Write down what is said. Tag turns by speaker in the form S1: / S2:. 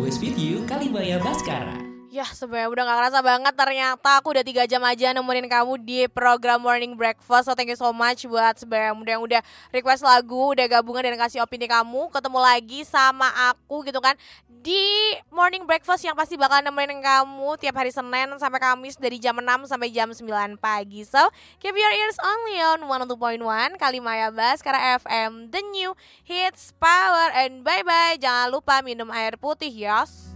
S1: Always with you, Kalimaya Baskara.
S2: Ya sebenarnya udah gak kerasa banget ternyata aku udah 3 jam aja nemenin kamu di program Morning Breakfast. So thank you so much buat sebenarnya yang udah request lagu, udah gabungan dan kasih opini kamu. Ketemu lagi sama aku gitu kan di Morning Breakfast yang pasti bakal nemenin kamu tiap hari Senin sampai Kamis dari jam 6 sampai jam 9 pagi. So keep your ears only on 102.1 Kalimaya Baskara FM, the new hits power. And bye bye, jangan lupa minum air putih, yos.